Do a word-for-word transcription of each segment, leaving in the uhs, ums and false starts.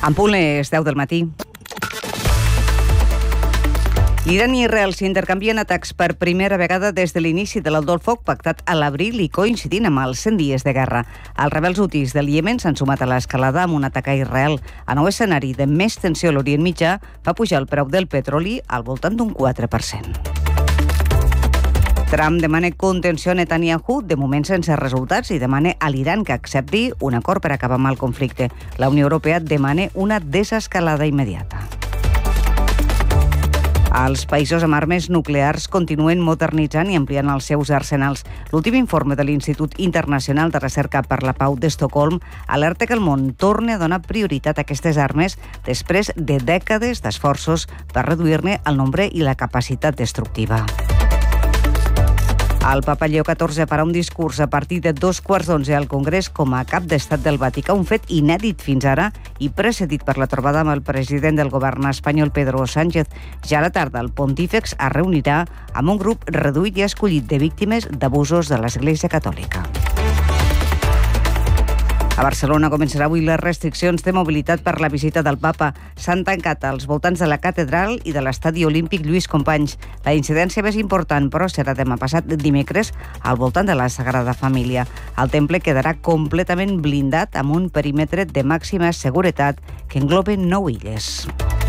En punt és deu del matí. L'Iran i Israel s'intercanvien atacs per primera vegada des de l'inici de l'alto al foc pactat a l'abril i coincidint amb els cent dies de guerra. Els rebels hutis del Iemen s'han sumat a l'escalada amb un atac a Israel. A nou escenari de més tensió a l'Orient Mitjà va pujar el preu del petroli al voltant d'un quatre per cent. Trump demana contenció a Netanyahu, de moment sense resultats, i demana a l'Iran que accepti un acord per acabar amb el conflicte. La Unió Europea demana una desescalada immediata. Els països amb armes nuclears continuen modernitzant i ampliant els seus arsenals. L'últim informe de l'Institut Internacional de Recerca per la Pau d'Estocolm alerta que el món torna a donar prioritat a aquestes armes després de dècades d'esforços per reduir-ne el nombre i la capacitat destructiva. El papa Lleó catorze farà un discurs a partir de dos quarts d'onze al Congrés com a cap d'estat del Vaticà, un fet inèdit fins ara i precedit per la trobada amb el president del govern espanyol, Pedro Sánchez. Ja a la tarda, el pontífex es reunirà amb un grup reduït i escollit de víctimes d'abusos de l'Església Catòlica. A Barcelona començarà avui les restriccions de mobilitat per la visita del papa. S'han tancat als voltants de la catedral i de l'estadi olímpic Lluís Companys. La incidència més important, però, serà demà passat dimecres al voltant de la Sagrada Família. El temple quedarà completament blindat amb un perímetre de màxima seguretat que engloba nou illes.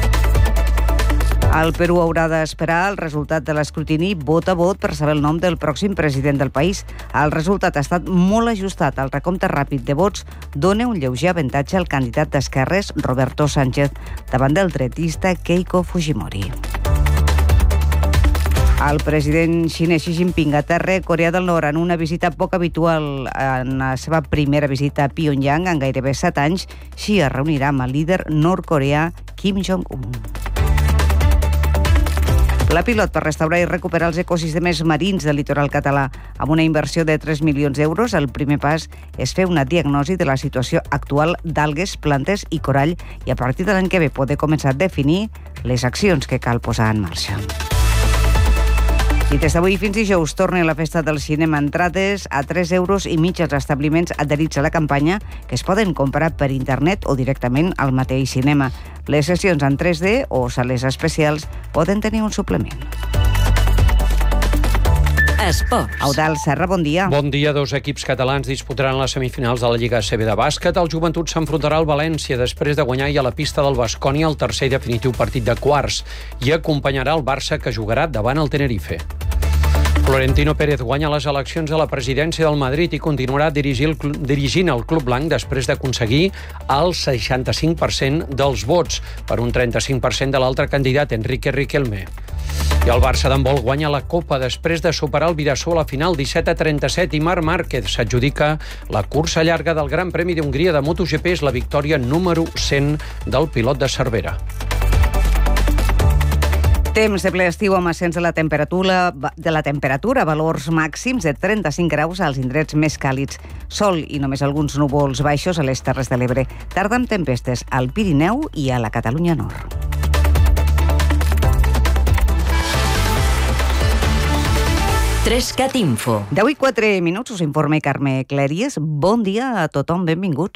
El Perú haurà d'esperar el resultat de l'escrutini vot a vot per saber el nom del pròxim president del país. El resultat ha estat molt ajustat. El recompte ràpid de vots dona un lleuger avantatge al candidat d'esquerres, Roberto Sánchez, davant del dretista Keiko Fujimori. El president xinès Xi Jinping aterra a Corea del Nord en una visita poc habitual. En la seva primera visita a Pyongyang en gairebé set anys, Xi es reunirà amb el líder nord-coreà Kim Jong-un. Pla pilot per restaurar i recuperar els ecosistemes marins del litoral català. Amb una inversió de tres milions d'euros, el primer pas és fer una diagnosi de la situació actual d'algues, plantes i corall i a partir de l'any que ve poder començar a definir les accions que cal posar en marxa. I des d'avui fins dijous torna la festa del cinema, entrades a tres euros i mig als establiments adherits a la campanya que es poden comprar per internet o directament al mateix cinema. Les sessions en tres D o sales especials poden tenir un suplement. Esports. Eudald Serra, bon dia. Bon dia. Dos equips catalans disputaran les semifinals de la Lliga A C B de bàsquet. El Joventut s'enfrontarà al València després de guanyar i a la pista del Baskonia el tercer i definitiu partit de quarts i acompanyarà el Barça, que jugarà davant el Tenerife. Florentino Pérez guanya les eleccions a la presidència del Madrid i continuarà dirigint el, dirigint el club blanc després d'aconseguir el seixanta-cinc per cent dels vots, per un trenta-cinc per cent de l'altre candidat, Enrique Riquelme. I el Barça d'handbol guanya la Copa després de superar el Bidasoa a la final disset a trenta-set i Marc Márquez s'adjudica la cursa llarga del Gran Premi d'Hongria de MotoGP. És la victòria número cent del pilot de Cervera. Temps de ple estiu amb ascens de la temperatura, de la temperatura, valors màxims de trenta-cinc graus als indrets més càlids. Sol i només alguns núvols baixos a les Terres de l'Ebre. Tarda amb tempestes al Pirineu i a la Catalunya Nord. Trescat Info. deu i quatre minuts, us informa Carme Clèries. Bon dia a tothom, benvinguts.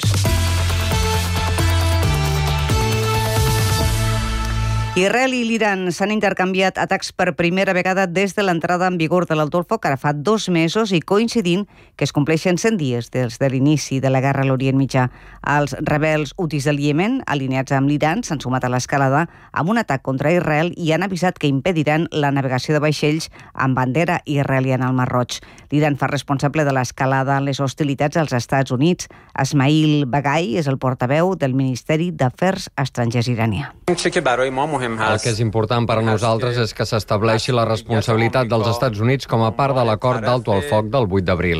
Israel i l'Iran s'han intercanviat atacs per primera vegada des de l'entrada en vigor de l'alto al foc, ara fa dos mesos i coincidint que es compleixen cent dies des de l'inici de la guerra a l'Orient Mitjà. Els rebels hutis del Iemen, alineats amb l'Iran, s'han sumat a l'escalada amb un atac contra Israel i han avisat que impediran la navegació de vaixells amb bandera israeliana al Mar Roig. L'Iran fa responsable de l'escalada en les hostilitats als Estats Units. Esmail Baghai és el portaveu del Ministeri d'Afers Estrangers iranià. El que és important per a nosaltres és que s'estableixi la responsabilitat dels Estats Units com a part de l'acord d'alto al foc del vuit d'abril.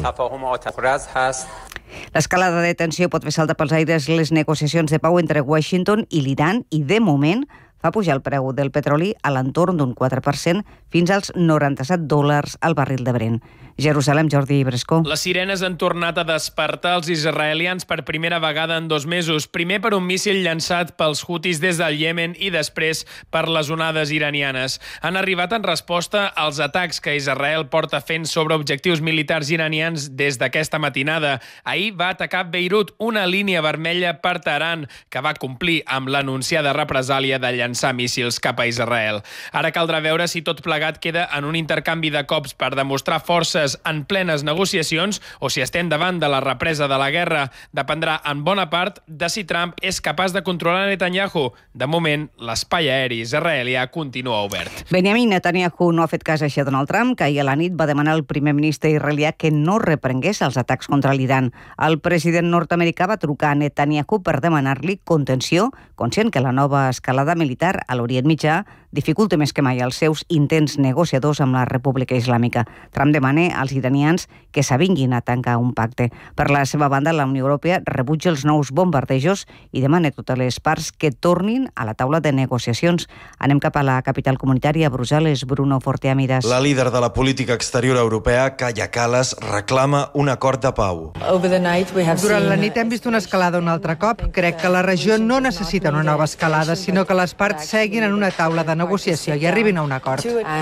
L'escalada de tensió pot fer saltar pels aires les negociacions de pau entre Washington i l'Iran i, de moment, fa pujar el preu del petroli a l'entorn d'un quatre per cent fins als noranta-set dòlars al barril de Brent. Jerusalem, Jordi Brescó. Les sirenes han tornat a despertar els israelians per primera vegada en dos mesos. Primer per un míssil llançat pels hutis des del Iemen i després per les onades iranianes. Han arribat en resposta als atacs que Israel porta fent sobre objectius militars iranians des d'aquesta matinada. Ahir va atacar Beirut, una línia vermella per Teheran, que va complir amb l'anunciada represàlia de llançar míssils cap a Israel. Ara caldrà veure si tot plegat queda en un intercanvi de cops per demostrar forces en plenes negociacions o si estem davant de la represa de la guerra. Dependrà en bona part de si Trump és capaç de controlar Netanyahu. De moment, l'espai aeri israelià continua obert. Benjamin Netanyahu no ha fet cas així a Donald Trump, que ahir a la nit va demanar al primer ministre israelià que no reprengués els atacs contra l'Iran. El president nord-americà va trucar a Netanyahu per demanar-li contenció, conscient que la nova escalada militar a l'Orient Mitjà dificulta més que mai els seus intents negociadors amb la República Islàmica. Trump demana als iranians que s'avinguin a tancar un pacte. Per la seva banda, la Unió Europea rebutja els nous bombardejos i demana a totes les parts que tornin a la taula de negociacions. Anem cap a la capital comunitària, Brussel·les. Bruno Fortea-Miras. La líder de la política exterior europea, Kaja Kallas, reclama un acord de pau. Durant la nit hem vist una escalada un altre cop. Crec que la regió no necessita una nova escalada, sinó que les parts seguin en una taula de negociació i arribin a un acord.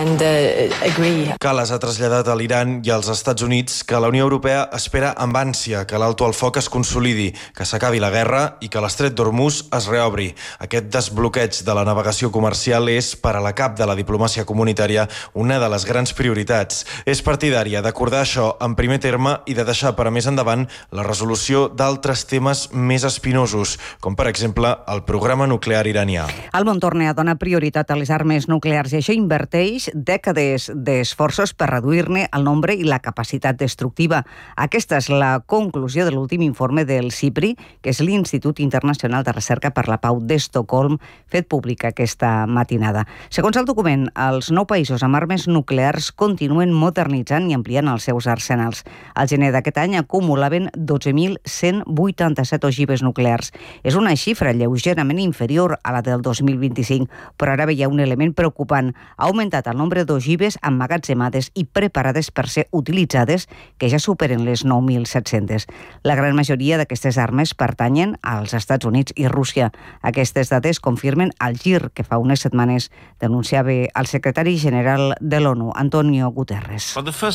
Kallas ha traslladat a l'Iran i als Estats Units que la Unió Europea espera amb ànsia que l'alto al foc es consolidi, que s'acabi la guerra i que l'estret d'Hormuz es reobri. Aquest desbloqueig de la navegació comercial és, per a la cap de la diplomàcia comunitària, una de les grans prioritats. És partidària d'acordar això en primer terme i de deixar per a més endavant la resolució d'altres temes més espinosos, com per exemple el programa nuclear iranià. El món torna a donar prioritat a les armes nuclears i això inverteix dècades d'esforços per reduir-ne el nombre i la capacitat destructiva. Aquesta és la conclusió de l'últim informe del CIPRI, que és l'Institut Internacional de Recerca per la Pau d'Estocolm, fet públic aquesta matinada. Segons el document, els nou països amb armes nuclears continuen modernitzant i ampliant els seus arsenals. Al gener d'aquest any acumulaven dotze mil cent vuitanta-set ogives nuclears. És una xifra lleugerament inferior a la del dos mil vint-i-cinc, però ara hi ha un element preocupant. Ha augmentat el nombre d'ogives emmagatzemades i preparades per ser utilitzades, que ja superen les nou mil set-centes. La gran majoria d'aquestes armes pertanyen als Estats Units i Rússia. Aquestes dades confirmen el gir que fa unes setmanes denunciava el secretari general de l'ONU, Antonio Guterres.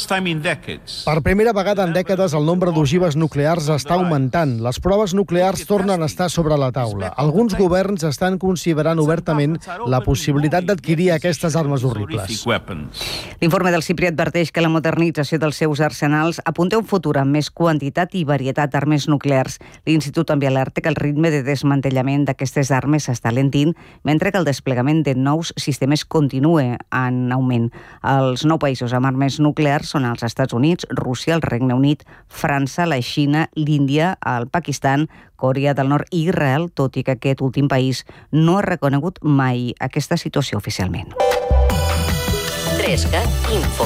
Per primera vegada en dècades el nombre d'ogives nuclears està augmentant. Les proves nuclears tornen a estar sobre la taula. Alguns governs estan considerant obertament la possibilitat d'adquirir aquestes armes horribles. L'informe del CIPRI adverteix que la modernització dels seus arsenals apunta a un futur amb més quantitat i varietat d'armes nuclears. L'Institut també alerta que el ritme de desmantellament d'aquestes armes s'està lentint, mentre que el desplegament de nous sistemes continua en augment. Els nou països amb armes nuclears són els Estats Units, Rússia, el Regne Unit, França, la Xina, l'Índia, el Pakistan, Corea del Nord i Israel, tot i que aquest últim país no ha reconegut mai aquesta situació oficialment. Trescat Info.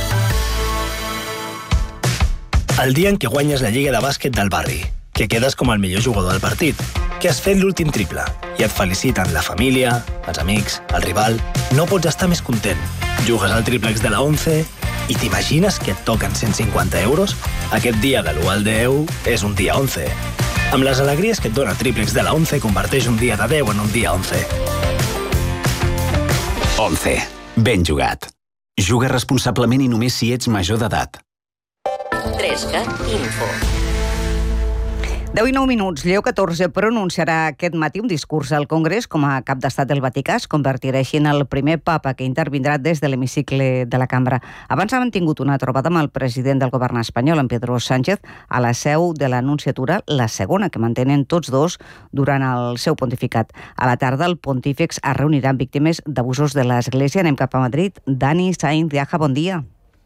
El dia en què guanyes la lliga de bàsquet del barri, que quedes com el millor jugador del partit, que has fet l'últim triple i et feliciten la família, els amics, el rival, no pots estar més content. Jugues al triplex de la ONCE i t'imagines que et toquen cent cinquanta euros? Aquest dia de l'u al deu és un dia ONCE. Amb les alegries que et dona el triplex de la ONCE, converteix un dia de deu en un dia ONCE. ONCE. Ben jugat. Juga responsablement i només si ets major d'edat. Trescat Info. deu i nou minuts. Lleó catorze pronunciarà aquest matí un discurs al Congrés com a cap d'estat del Vaticà. Es convertirà així en el primer papa que intervindrà des de l'hemicicle de la cambra. Abans ha mantingut una trobada amb el president del govern espanyol, en Pedro Sánchez, a la seu de l'Anunciatura, la segona que mantenen tots dos durant el seu pontificat. A la tarda, el pontífex es reunirà amb víctimes d'abusos de l'Església. Anem cap a Madrid. Dani Sainz de Aja, bon dia.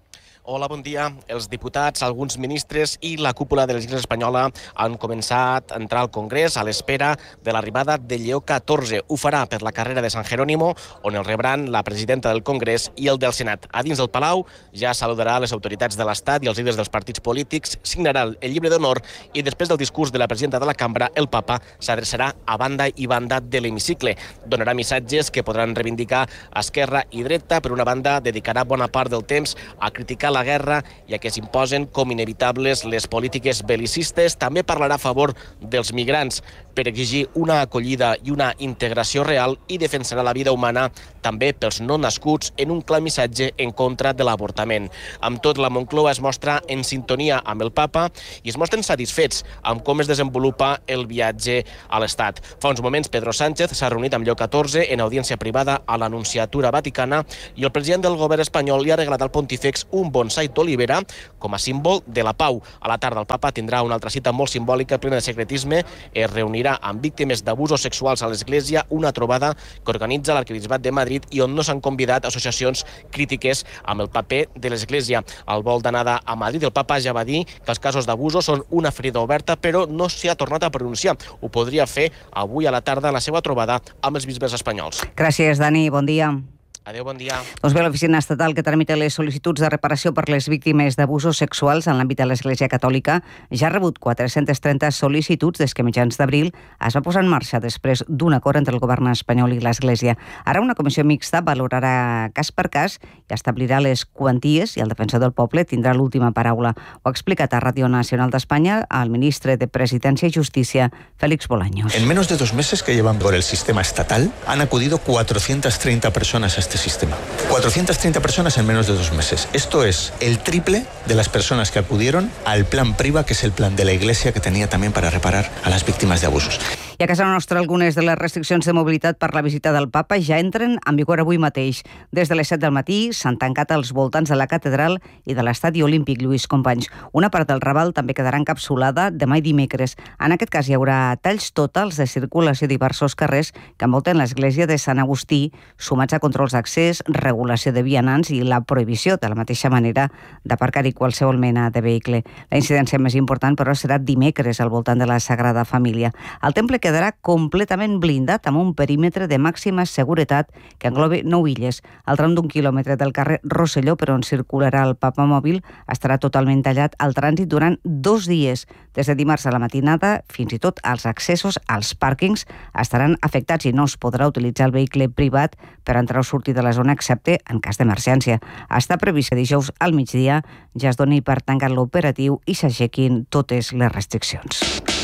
Hola, bon dia. Els diputats, alguns ministres i la cúpula de l'Església espanyola han començat a entrar al Congrés a l'espera de l'arribada de Lleó catorze. Ho farà per la carrera de San Jerónimo, on el rebran la presidenta del Congrés i el del Senat. A dins del Palau ja saludarà les autoritats de l'Estat i els líders dels partits polítics, signarà el llibre d'honor i després del discurs de la presidenta de la cambra, el papa s'adreçarà a banda i banda de l'hemicicle. Donarà missatges que podran reivindicar esquerra i dreta. Per una banda, dedicarà bona part del temps a criticar la guerra i a que s'imposen com inevitables les polítiques bel·licistes. També parlarà a favor dels migrants per exigir una acollida i una integració real i defensarà la vida humana també pels no nascuts en un clar missatge en contra de l'avortament. Amb tot, la Moncloa es mostra en sintonia amb el papa i es mostren satisfets amb com es desenvolupa el viatge a l'Estat. Fa uns moments, Pedro Sánchez s'ha reunit amb Lleó catorze en audiència privada a l'Anunciatura Vaticana i el president del govern espanyol li ha regalat al pontífex un bonsai d'olivera com a símbol de la pau. A la tarda el papa tindrà una altra cita molt simbòlica plena de secretisme. Es reunirà amb víctimes d'abusos sexuals a l'Església, una trobada que organitza l'Arquebisbat de Madrid i on no s'han convidat associacions crítiques amb el paper de l'Església. Al vol d'anada a Madrid, el papa ja va dir que els casos d'abusos són una ferida oberta, però no s'hi ha tornat a pronunciar. Ho podria fer avui a la tarda en la seva trobada amb els bisbes espanyols. Gràcies, Dani. Bon dia. Adéu, bon dia. Doncs bé, l'oficina estatal que tramita les sol·licituds de reparació per les víctimes d'abusos sexuals en l'àmbit de l'Església Catòlica ja ha rebut quatre-cents trenta sol·licituds des que mitjans d'abril es va posar en marxa després d'un acord entre el govern espanyol i l'Església. Ara una comissió mixta valorarà cas per cas i establirà les quanties i el defensor del poble tindrà l'última paraula. Ho ha explicat a Ràdio Nacional d'Espanya el ministre de Presidència i Justícia, Félix Bolaños. En menos de dos meses que llevan por el sistema estatal han acudido cuatrocientas treinta personas a este sistema. cuatrocientas treinta personas en menos de dos meses. Esto es el triple de las personas que acudieron al plan PRIVA, que es el plan de la Iglesia que tenía también para reparar a las víctimas de abusos. I a casa nostra, algunes de les restriccions de mobilitat per la visita del papa ja entren en vigor avui mateix. Des de les set del matí s'han tancat als voltants de la catedral i de l'estadi olímpic Lluís Companys. Una part del Raval també quedarà encapsulada demà i dimecres. En aquest cas hi haurà talls totals de circulació a diversos carrers que envolten l'església de Sant Agustí, sumats a controls d'accés, regulació de vianants i la prohibició, de la mateixa manera, d'aparcar-hi qualsevol mena de vehicle. La incidència més important, però, serà dimecres al voltant de la Sagrada Família. El temple quedarà completament blindat amb un perímetre de màxima seguretat que engloba nou illes. El tram d'un quilòmetre del carrer Rosselló, per on circularà el papa mòbil, estarà totalment tallat al trànsit durant dos dies. Des de dimarts a la matinada, fins i tot els accessos als pàrquings estaran afectats i no es podrà utilitzar el vehicle privat per entrar o sortir de la zona, excepte en cas d'emergència. Està previst que dijous al migdia ja es doni per tancat l'operatiu i s'aixequin totes les restriccions.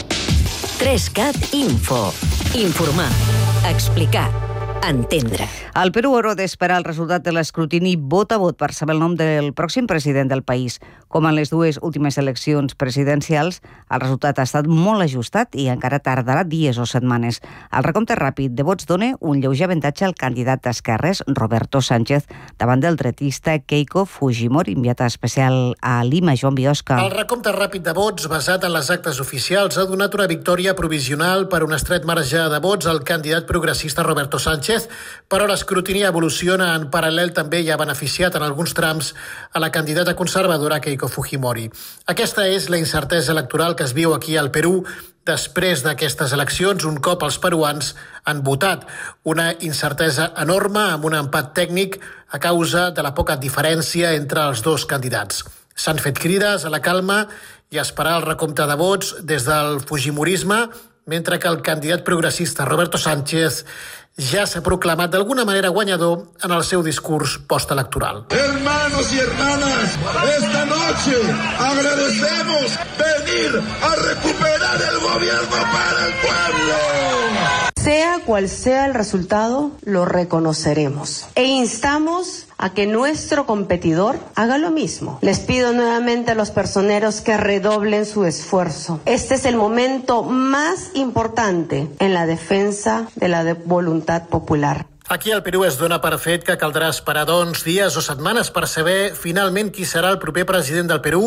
tres cat Info. Informar, explicar, entendre. El Perú haurà d'esperar el resultat de l'escrutini vot a vot per saber el nom del pròxim president del país. Com en les dues últimes eleccions presidencials, el resultat ha estat molt ajustat i encara tardarà dies o setmanes. El recompte ràpid de vots dona un lleuger avantatge al candidat d'esquerres, Roberto Sánchez, davant del dretista Keiko Fujimori, enviat especial a Lima, Joan Biosca. El recompte ràpid de vots, basat en les actes oficials, ha donat una victòria provisional per un estret marge de vots al candidat progressista Roberto Sánchez, però l'escrutini evoluciona en paral·lel també i ha beneficiat en alguns trams a la candidata conservadora Keiko Fujimori. Aquesta és la incertesa electoral que es viu aquí al Perú després d'aquestes eleccions, un cop els peruans han votat. Una incertesa enorme amb un empat tècnic a causa de la poca diferència entre els dos candidats. S'han fet crides a la calma i a esperar el recompte de vots des del fujimorisme, mentre que el candidat progressista Roberto Sánchez ja s'ha proclamat d'alguna manera guanyador en el seu discurs postelectoral. Hermanos y hermanas, esta noche agradecemos venir a recuperar el gobierno para el pueblo. Sea cual sea el resultado, lo reconoceremos e instamos a que nuestro competidor haga lo mismo. Les pido nuevamente a los personeros que redoblen su esfuerzo. Este es el momento más importante en la defensa de la de voluntad popular. Aquí al Perú es dona per fet que caldrà esperar doncs dies o setmanes per saber finalment qui serà el proper president del Perú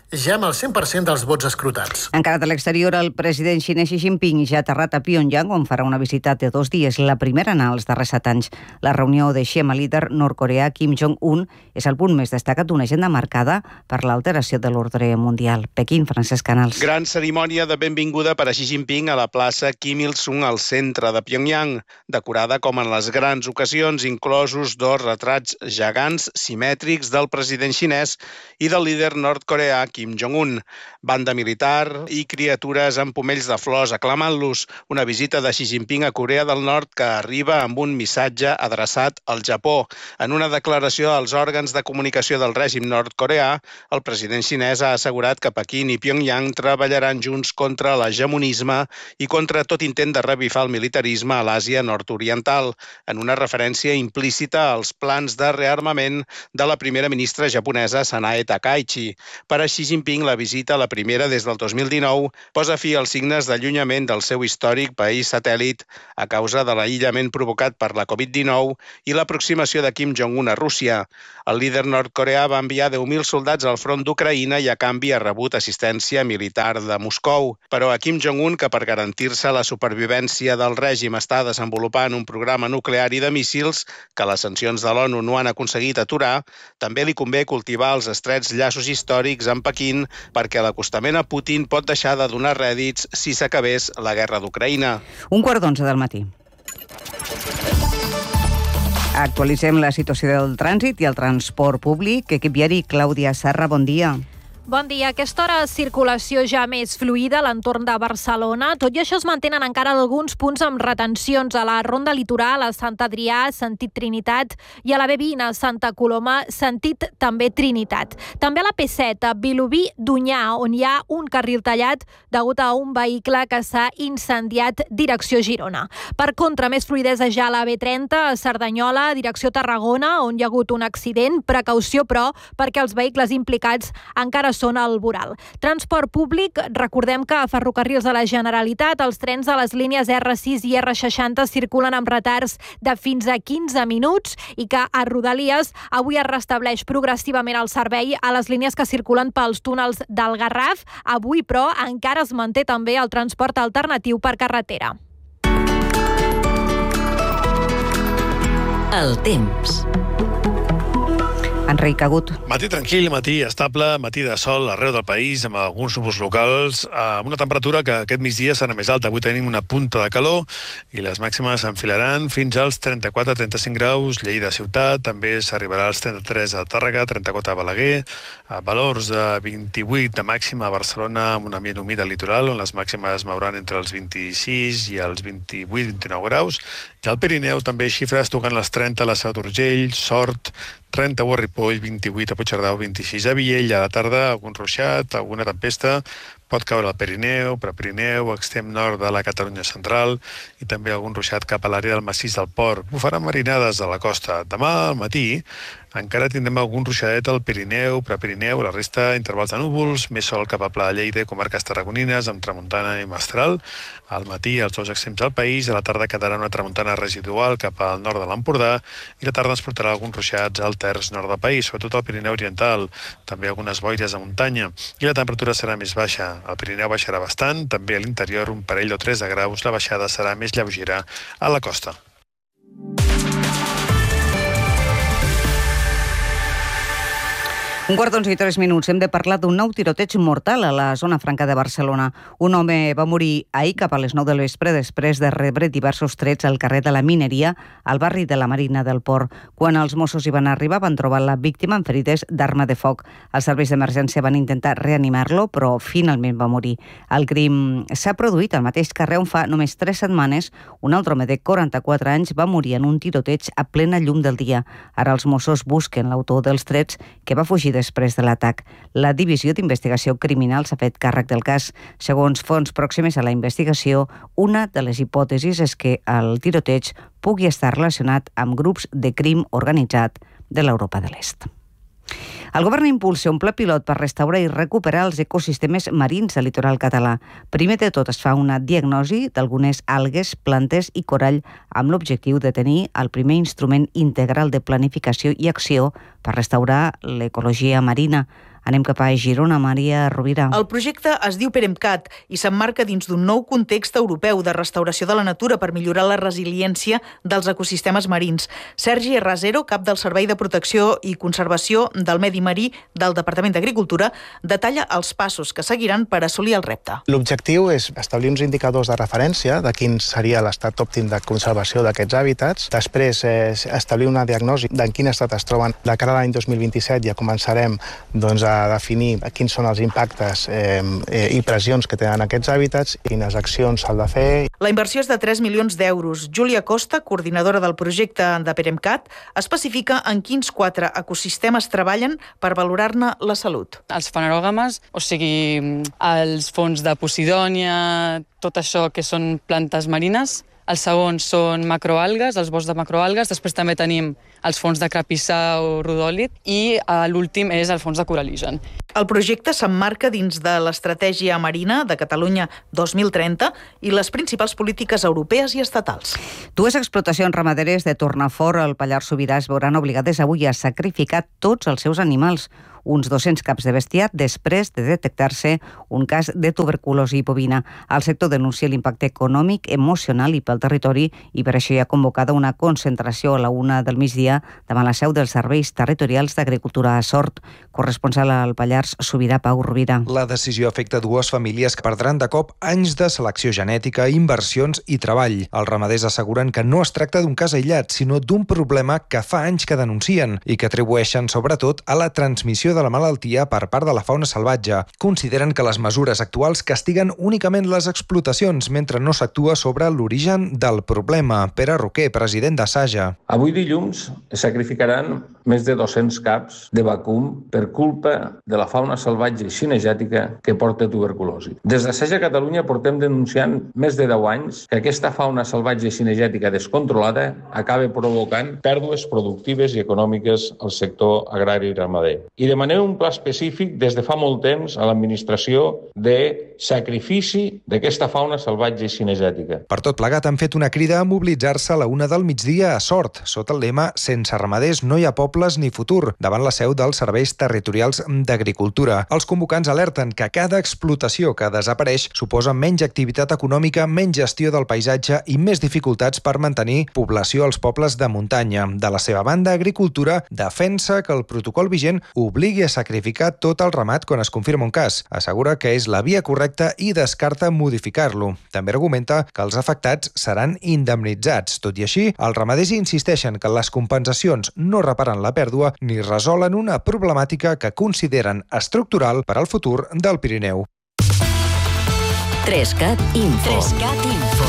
ja amb el cent per cent dels vots escrutats. Encara de l'exterior, el president xinès Xi Jinping ja ha aterrat a Pyongyang, on farà una visita de dos dies, la primera en els darrers set anys. La reunió de Xi amb el líder nord-coreà Kim Jong-un és el punt més destacat d'una agenda marcada per l'alteració de l'ordre mundial. Pequín, Francesc Canals. Gran cerimònia de benvinguda per a Xi Jinping a la plaça Kim Il-sung al centre de Pyongyang, decorada com en les grans ocasions, inclosos dos retrats gegants simètrics del president xinès i del líder nord-coreà Kim Jong-un. Banda militar i criatures amb pomells de flors aclamant-los. Una visita de Xi Jinping a Corea del Nord que arriba amb un missatge adreçat al Japó. En una declaració als òrgans de comunicació del règim nord-coreà, el president xinès ha assegurat que Pequín i Pyongyang treballaran junts contra l'hegemonisme i contra tot intent de revifar el militarisme a l'Àsia nord-oriental, en una referència implícita als plans de rearmament de la primera ministra japonesa Sanae Takaichi. Per a Xi Jinping, la visita, la primera des del dos mil dinou, posa fi als signes d'allunyament del seu històric país satèl·lit a causa de l'aïllament provocat per la covid dinou i l'aproximació de Kim Jong-un a Rússia. El líder nord-coreà va enviar deu mil soldats al front d'Ucraïna i a canvi ha rebut assistència militar de Moscou. Però a Kim Jong-un, que per garantir-se la supervivència del règim està desenvolupant un programa nuclear i de míssils que les sancions de l'ONU no han aconseguit aturar, també li convé cultivar els estrets llaços històrics amb Pequín perquè l'acostament a Putin pot deixar de donar rèdits si s'acabés la guerra d'Ucraïna. Un quart d'onze del matí. Actualitzem la situació del trànsit i el transport públic. Equip viari, Clàudia Serra, bon dia. Bon dia. A aquesta hora, circulació ja més fluida a l'entorn de Barcelona. Tot i això es mantenen encara alguns punts amb retencions a la Ronda Litoral, a Sant Adrià, sentit Trinitat, i a la B vint, a Santa Coloma, sentit també Trinitat. També a la P set, a Vilobí-D'Onyar, on hi ha un carril tallat degut a un vehicle que s'ha incendiat direcció Girona. Per contra, més fluidesa ja a la B trenta, a Cerdanyola, direcció Tarragona, on hi ha hagut un accident. Precaució, però, perquè els vehicles implicats encara són al voral. Transport públic, recordem que a Ferrocarrils de la Generalitat els trens de les línies erre sis i erre seixanta circulen amb retards de fins a quinze minuts i que a Rodalies avui es restableix progressivament el servei a les línies que circulen pels túnels del Garraf. Avui, però, encara es manté també el transport alternatiu per carretera. El temps. Enric Agut. Matí tranquil, matí estable, matí de sol arreu del país, amb alguns núvols locals, amb una temperatura que aquest migdia serà més alta. Avui tenim una punta de calor i les màximes s'enfilaran fins als trenta-quatre a trenta-cinc graus. Lleida ciutat, també s'arribarà als trenta-tres a Tàrrega, trenta-quatre a Balaguer, a valors de vint-i-vuit de màxima a Barcelona, amb un ambient humit al litoral, on les màximes mouran entre els vint-i-sis i els vint-i-vuit a vint-i-nou graus. I al Pirineu també xifres tocant les trenta a la Seu d'Urgell, Sort, trenta-u a Ripoll, vint-i-vuit a Puigcerdà, vint-i-sis a Viella. A la tarda, algun ruixat, alguna tempesta, pot caure al Pirineu, Prepirineu, extrem nord de la Catalunya central i també algun ruixat cap a l'àrea del massís del Port. Bufaran marinades a la costa. Demà al matí encara tindrem algun ruixadet al Pirineu, Prepirineu, la resta intervals de núvols, més sol cap a Pla de Lleida i comarques tarragonines, amb tramuntana i mestral. Al matí, als dos extrems del país, a la tarda quedarà una tramuntana residual cap al nord de l'Empordà i la tarda ens portarà alguns ruixats al terç nord del país, sobretot al Pirineu oriental, també algunes boires a muntanya, i la temperatura serà més baixa. El Pirineu baixarà bastant, també a l'interior un parell o tres de graus, la baixada serà més lleugera a la costa. Un quart d'onze i tres minuts. Hem de parlar d'un nou tiroteig mortal a la zona franca de Barcelona. Un home va morir ahir cap a les nou del vespre després de rebre diversos trets al carrer de la Mineria, al barri de la Marina del Port. Quan els Mossos hi van arribar, van trobar la víctima amb ferides d'arma de foc. Els serveis d'emergència van intentar reanimar-lo, però finalment va morir. El crim s'ha produït al mateix carrer on fa només tres setmanes un altre home de quaranta-quatre anys va morir en un tiroteig a plena llum del dia. Ara els Mossos busquen l'autor dels trets, que va fugir després de l'atac. La Divisió d'Investigació Criminal s'ha fet càrrec del cas. Segons fonts pròximes a la investigació, una de les hipòtesis és que el tiroteig pugui estar relacionat amb grups de crim organitzat de l'Europa de l'Est. El govern impulsa un pla pilot per restaurar i recuperar els ecosistemes marins del litoral català. Primer de tot es fa una diagnosi d'algunes algues, plantes i corall amb l'objectiu de tenir el primer instrument integral de planificació i acció per restaurar l'ecologia marina. Anem cap a Girona, Maria Rovira. El projecte es diu PEREMCAT i s'emmarca dins d'un nou context europeu de restauració de la natura per millorar la resiliència dels ecosistemes marins. Sergi Rasero, cap del Servei de Protecció i Conservació del Medi Marí del Departament d'Agricultura, detalla els passos que seguiran per assolir el repte. L'objectiu és establir uns indicadors de referència de quin seria l'estat òptim de conservació d'aquests hàbitats. Després, eh, establir una diagnosi de en quin estat es troben. De cara a l'any dos mil vint-i-set ja començarem doncs, a a definir quins són els impactes eh, eh, i pressions que tenen aquests hàbitats i quines accions s'han de fer. La inversió és de tres milions d'euros. Júlia Costa, coordinadora del projecte de PEREMCAT, especifica en quins quatre ecosistemes treballen per valorar-ne la salut. Els fanerògames, o sigui, els fons de Posidònia, tot això que són plantes marines. Els segons són macroalgues, els boscs de macroalgues. Després també tenim els fons de crapissà o rodòlit i l'últim és el fons de coraligen. El projecte s'emmarca dins de l'Estratègia Marina de Catalunya dos mil trenta i les principals polítiques europees i estatals. Dues explotacions ramaderes de Tornafort al Pallars Sobirà es veuran obligades avui a sacrificar tots els seus animals, uns dos-cents caps de bestiar, després de detectar-se un cas de tuberculosi bovina. El sector denuncia l'impacte econòmic, emocional i pel territori i per això hi ha convocada una concentració a la una del migdia davant la seu dels serveis territorials d'agricultura a Sort. Corresponsal al Pallars Sobirà, Pau Rovira. La decisió afecta dues famílies que perdran de cop anys de selecció genètica, inversions i treball. Els ramaders asseguren que no es tracta d'un cas aïllat, sinó d'un problema que fa anys que denuncien i que atribueixen sobretot a la transmissió de la malaltia per part de la fauna salvatge. Consideren que les mesures actuals castiguen únicament les explotacions mentre no s'actua sobre l'origen del problema. Pere Roquer, president de Saja. Avui dilluns es sacrificaran més de dos-cents caps de vacum per culpa de la fauna salvatge i cinegètica que porta tuberculosi. Des de Saja Catalunya portem denunciant més de deu anys que aquesta fauna salvatge i cinegètica descontrolada acaba provocant pèrdues productives i econòmiques al sector agrari i ramader. I de manera un pla específic des de fa molt temps a l'administració de sacrifici d'aquesta fauna salvatge i cinegètica. Per tot plegat han fet una crida a mobilitzar-se a la una del migdia a Sort, sota el lema «Sense ramaders no hi ha pobles ni futur», davant la seu dels serveis territorials d'agricultura. Els convocants alerten que cada explotació que desapareix suposa menys activitat econòmica, menys gestió del paisatge i més dificultats per mantenir població als pobles de muntanya. De la seva banda, Agricultura defensa que el protocol vigent obligui a sacrificar tot el ramat quan es confirma un cas. Assegura que és la via correcta i descarta modificar-lo. També argumenta que els afectats seran indemnitzats. Tot i així, els ramaders insisteixen que les compensacions no reparen la pèrdua ni resolen una problemàtica que consideren estructural per al futur del Pirineu. tres cat Info. tres cat Info.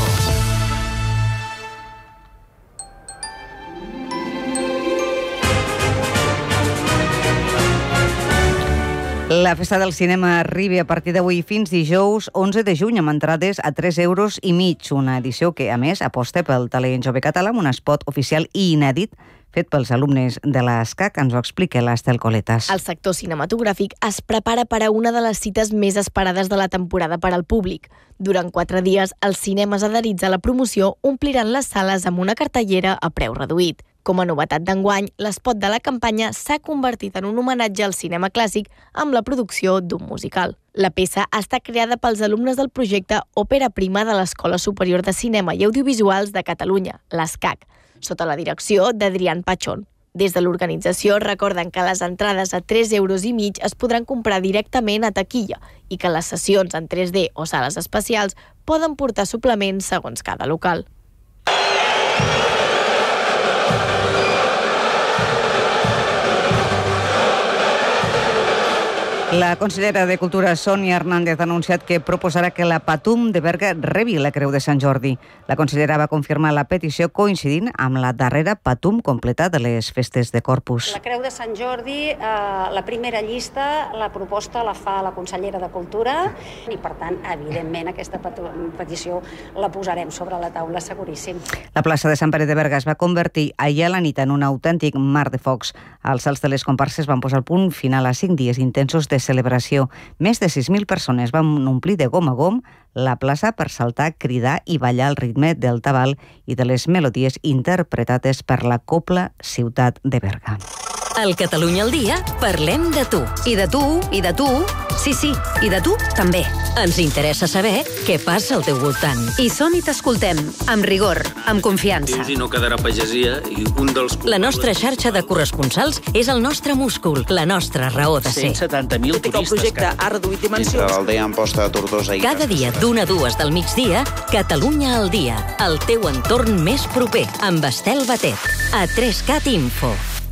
La festa del cinema arriba a partir d'avui fins dijous onze de juny amb entrades a tres euros i mig. Una edició que, a més, aposta pel talent jove català amb un spot oficial i inèdit fet pels alumnes de l'ESCAC. Ens ho explica l'Estel Coletas. El sector cinematogràfic es prepara per a una de les cites més esperades de la temporada per al públic. Durant quatre dies, els cinemes adherits a la promoció ompliran les sales amb una cartellera a preu reduït. Com a novetat d'enguany, l'espot de la campanya s'ha convertit en un homenatge al cinema clàssic amb la producció d'un musical. La peça està creada pels alumnes del projecte Òpera Prima de l'Escola Superior de Cinema i Audiovisuals de Catalunya, l'ESCAC, sota la direcció d'Adrián Pachón. Des de l'organització recorden que les entrades a tres euros i mig es podran comprar directament a taquilla i que les sessions en tres D o sales especials poden portar suplements segons cada local. La consellera de Cultura, Sònia Hernández, ha anunciat que proposarà que la Patum de Berga rebi la Creu de Sant Jordi. La consellera va confirmar la petició coincidint amb la darrera Patum completa de les festes de Corpus. La Creu de Sant Jordi, eh, la primera llista, la proposta la fa la consellera de Cultura i, per tant, evidentment, aquesta petició la posarem sobre la taula, seguríssim. La plaça de Sant Pere de Berga es va convertir ahir a la nit en un autèntic mar de focs. Els salts de les comparses van posar el punt final a cinc dies intensos de celebració. Més de sis mil persones van omplir de gom a gom la plaça per saltar, cridar i ballar al ritme del tabal i de les melodies interpretades per la Cobla Ciutat de Berga. Al Catalunya al dia parlem de tu. I de tu, i de tu, sí, sí, i de tu també. Ens interessa saber què passa al teu voltant. I som i t'escoltem, amb rigor, amb confiança. I no quedarà pagesia i un dels... La nostra xarxa de corresponsals és el nostre múscul, la nostra raó de ser. cent setanta mil turistes. El projecte ha reduït dimensions. Entre l'aldea Amposta de Tortosa i... Cada dia d'una a dues del migdia, Catalunya al dia, el teu entorn més proper, amb Estel Batet, a tres cat Info.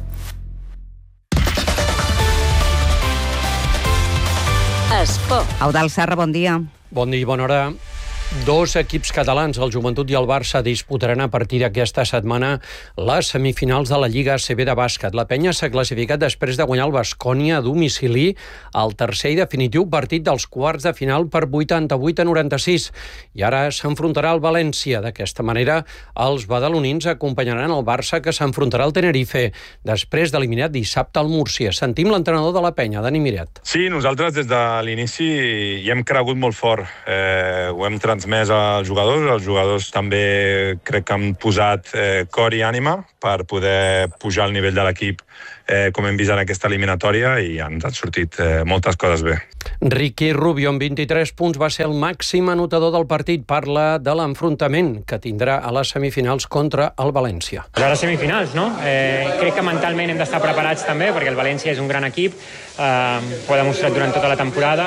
Esport. Eudald Serra, bon dia. Bon dia i bona hora. Dos equips catalans, el Joventut i el Barça, disputaran a partir d'aquesta setmana les semifinals de la Lliga A C B de bàsquet. La Penya s'ha classificat després de guanyar el Baskonia a domicili al tercer i definitiu partit dels quarts de final per vuitanta-vuit a noranta-sis. I ara s'enfrontarà al València. D'aquesta manera, els badalonins acompanyaran el Barça, que s'enfrontarà al Tenerife, després d'eliminar dissabte al Múrcia. Sentim l'entrenador de la Penya, Dani Miret. Sí, nosaltres des de l'inici hi hem cregut molt fort. Eh, ho hem transmès als jugadors. Els jugadors també crec que han posat eh, cor i ànima per poder pujar el nivell de l'equip, eh, com hem vist en aquesta eliminatòria, i ens han sortit eh, moltes coses bé. Ricky Rubio, amb vint-i-tres punts, va ser el màxim anotador del partit. Parla de l'enfrontament que tindrà a les semifinals contra el València. A les semifinals, no? Eh, crec que mentalment hem d'estar preparats també, perquè el València és un gran equip, eh, ho ha demostrat durant tota la temporada.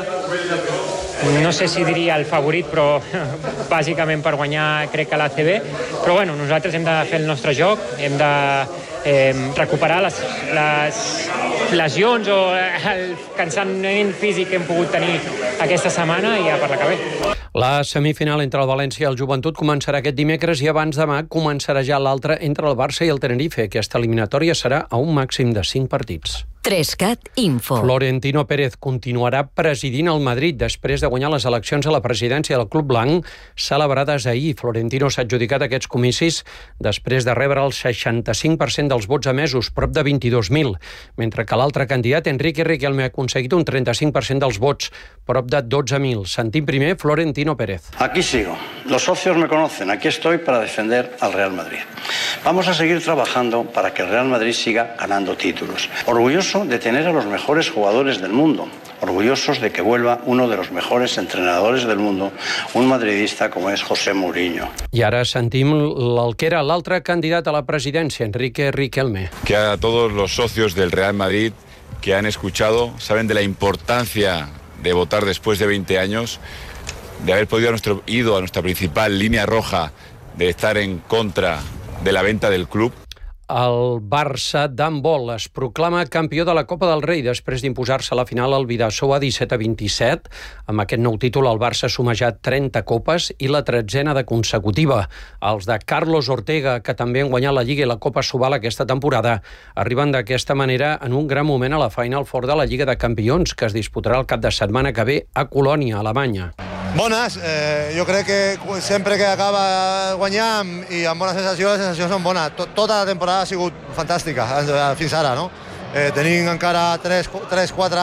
No sé si diria el favorit, però bàsicament per guanyar crec que l'A C B. Però bueno, nosaltres hem de fer el nostre joc, hem de eh, recuperar les, les lesions o el cansament físic que hem pogut tenir aquesta setmana i ja per la que ve. La semifinal entre el València i el Joventut començarà aquest dimecres i abans demà començarà ja l'altra entre el Barça i el Tenerife. Aquesta eliminatòria serà a un màxim de cinc partits. tres cat Info. Florentino Pérez continuarà presidint el Madrid després de guanyar les eleccions a la presidència del Club Blanc celebrades ahir. Florentino s'ha adjudicat aquests comicis després de rebre el seixanta-cinc per cent dels vots emesos, prop de vint-i-dos mil, mentre que l'altre candidat, Enrique Riquelme, ha aconseguit un trenta-cinc per cent dels vots, prop de dotze mil. Sentim primer Florentino Pérez. Aquí sigo. Los socios me conocen. Aquí estoy para defender al Real Madrid. Vamos a seguir trabajando para que el Real Madrid siga ganando títulos. Orgulloso de tener a los mejores jugadores del mundo, orgullosos de que vuelva uno de los mejores entrenadores del mundo, un madridista como es José Mourinho. I ara sentim el que era l'altre candidat a la presidència, Enrique Riquelme. Que a todos los socios del Real Madrid que han escuchado, saben de la importancia de votar después de veinte años, de haber podido a nuestro, ido a nuestra principal línea roja de estar en contra de la venta del club. El Barça d'handbol es proclama campió de la Copa del Rei després d'imposar-se a la final al Bidasoa disset a vint-i-set. Amb aquest nou títol el Barça ha sumejat trenta copes i la tretzena de consecutiva. Els de Carlos Ortega, que també han guanyat la Lliga i la Copa Sobal aquesta temporada, arriben d'aquesta manera en un gran moment a la Final Four de la Lliga de Campions, que es disputarà el cap de setmana que ve a Colònia, Alemanya. Bones, eh, jo crec que sempre que acaba guanyant i amb bona sensació, les sensacions són bones. Tot, tota la temporada ha sigut fantàstica fins ara, no? Eh, tenim encara tres quatre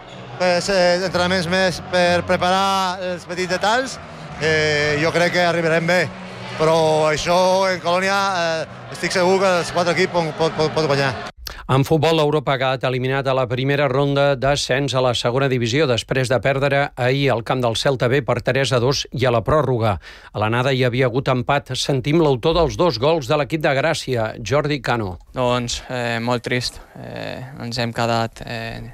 eh, entrenaments més per preparar els petits detalls. Eh, jo crec que arribarem bé, però això en Colònia eh, estic segur que els quatre equips pot, pot, pot guanyar. En futbol, l'Europa ha quedat eliminat a la primera ronda d'ascens a la segona divisió després de perdre ahir al camp del Celta B per tres a dos i a la pròrroga. A l'anada hi havia hagut empat. Sentim l'autor dels dos gols de l'equip de Gràcia, Jordi Cano. Doncs eh, molt trist. Eh, ens hem quedat eh,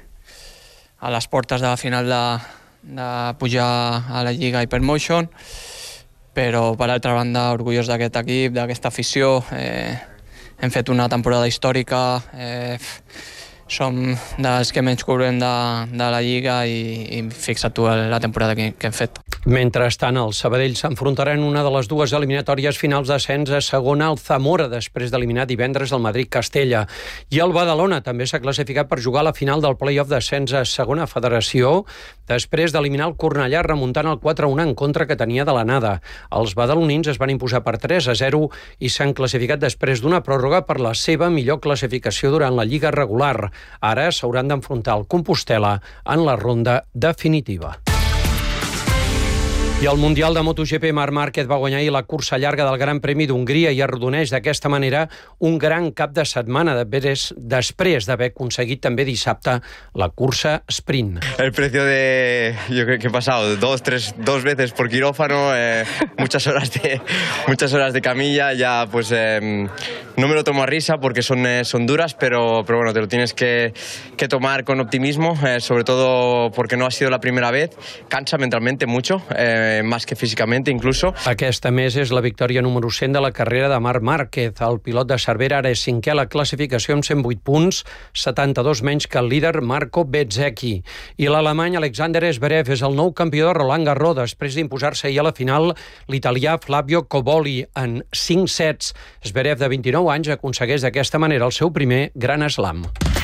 a les portes de la final de, de pujar a la Lliga Hypermotion, però per altra banda orgullós d'aquest equip, d'aquesta afició. Eh, Hem fet una temporada històrica, eh, som dels que menys cobrem de, de la Lliga i, i fixa't tu la temporada que, que hem fet. Mentrestant, el Sabadell s'enfrontarà en una de les dues eliminatòries finals d'ascens a segona al Zamora, després d'eliminar divendres el Madrid-Castella. I el Badalona també s'ha classificat per jugar a la final del play-off d'ascens a segona federació, després d'eliminar el Cornellà remuntant el quatre a un en contra que tenia de l'anada. Els badalonins es van imposar per tres a zero i s'han classificat després d'una pròrroga per la seva millor classificació durant la Lliga regular. Ara s'hauran d'enfrontar al Compostel·la en la ronda definitiva. I el Mundial de MotoGP, Marc Márquez va guanyar ahir la cursa llarga del Gran Premi d'Hongria i arrodoneix d'aquesta manera un gran cap de setmana després d'haver aconseguit també dissabte la cursa sprint. El precio de, yo creo que he pasado dos, tres, dos veces por quirófano, eh, muchas horas de, muchas horas de camilla, ya pues eh, no me lo tomo a risa porque son, eh, son duras, pero, pero bueno, te lo tienes que, que tomar con optimismo, eh, sobre todo porque no ha sido la primera vez, cansa mentalmente mucho, eh, más que físicamente incluso. Aquesta, més, és la victòria número cent de la carrera de Marc Márquez. El pilot de Cervera ara és cinquè a la classificació amb cent vuit punts, setanta-dos menys que el líder Marco Bezzecchi. I l'alemany Alexander Zverev és el nou campió de Roland Garros després d'imposar-se ahir a la final l'italià Flavio Cobolli en cinc sets. Zverev, de vint-i-nou anys, aconsegueix d'aquesta manera el seu primer Gran Slam.